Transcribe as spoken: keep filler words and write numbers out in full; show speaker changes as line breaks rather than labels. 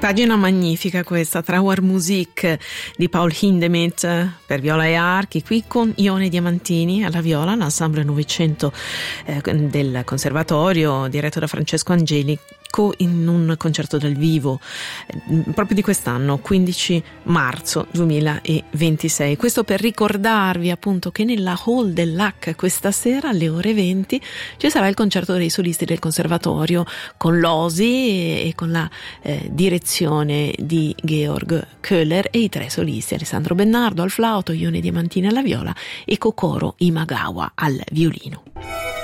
Pagina magnifica questa, Trauermusik di Paul Hindemith per viola e archi, qui con Ione Diamantini alla viola, l'ensemble Novecento eh, del Conservatorio diretto da Francesco Angelico in un concerto dal vivo eh, proprio di quest'anno, quindici marzo duemilaventisei. Questo per ricordarvi appunto che nella hall dell'A C questa sera alle ore venti ci sarà il concerto dei solisti del Conservatorio con l'Osi e, e con la eh, direzione di Georg Köhler e i tre solisti Alessandro Bennardo al flauto, Ione Diamantini alla viola e Kokoro Imagawa al violino.